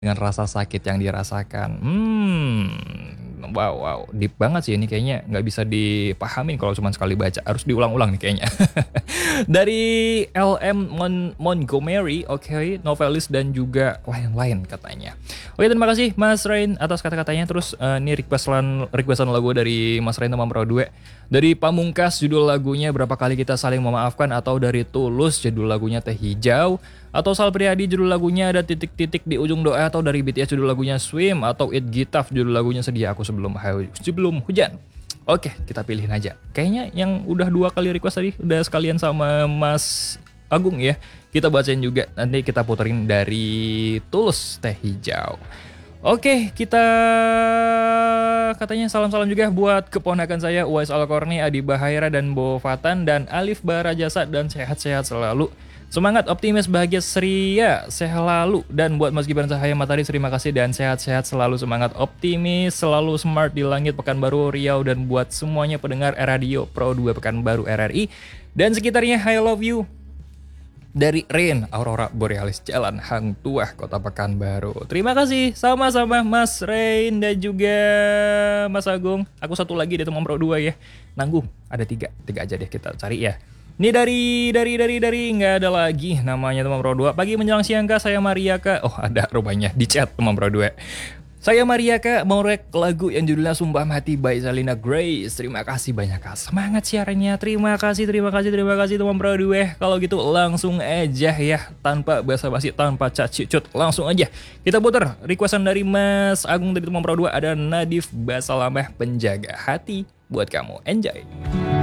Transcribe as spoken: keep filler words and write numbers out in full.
dengan rasa sakit yang dirasakan. Hmm, wow wow, deep banget sih ini kayaknya nggak bisa dipahamin kalau cuma sekali baca, harus diulang-ulang nih kayaknya. Dari L M Mon Montgomery, oke, okay, novelis dan juga lain-lain katanya. Oke, terima kasih Mas Rain atas kata-katanya. Terus uh, ini requestan requestan lagu dari Mas Rain sama Pro dua. Dari Pamungkas judul lagunya Berapa Kali Kita Saling Memaafkan, atau dari Tulus judul lagunya Teh Hijau, atau Sal Priadi judul lagunya Ada Titik-Titik di Ujung Doa, atau dari B T S judul lagunya Swim, atau It Gitaf judul lagunya Sedia Aku Sebelum Sebelum Hujan. Oke, kita pilihin aja. Kayaknya yang udah dua kali request tadi udah sekalian sama Mas Agung ya. Kita bacain juga, nanti kita puterin dari Tulus Teh Hijau. Oke, kita katanya salam-salam juga buat keponakan saya Uwais Alkorni, Adi Bahaira, dan Bo Fatan, dan Alif Barajasa, dan sehat-sehat selalu. Semangat, optimis, bahagia, ceria, sehat selalu. Dan buat Mas Gibran Cahaya Matahari, terima kasih dan sehat-sehat selalu. Semangat, optimis, selalu smart di langit Pekanbaru, Riau. Dan buat semuanya pendengar Radio Pro dua Pekanbaru R R I dan sekitarnya, I love you. Dari Rain, Aurora Borealis, Jalan Hang Tuah, Kota Pekanbaru. Terima kasih, sama-sama Mas Rain dan juga Mas Agung. Aku satu lagi di teman Pro dua ya. Nanggung, ada tiga, tiga aja deh kita cari ya. Ini dari, dari, dari, dari, nggak ada lagi namanya teman Pro dua. Pagi menjelang siang kak, saya Maria kak. Oh ada rupanya, di chat teman Pro dua. Saya Maria kak, mau rek lagu yang judulnya Sumpah Mati by Zalina Grace. Terima kasih banyak kak, semangat siarannya. Terima kasih, terima kasih, terima kasih teman Pro dua. Kalau gitu langsung aja ya, tanpa basa-basi, tanpa cacicut, langsung aja kita putar requestan dari Mas Agung dari teman Pro dua. Ada Nadif Basalamah, Penjaga Hati buat kamu, enjoy.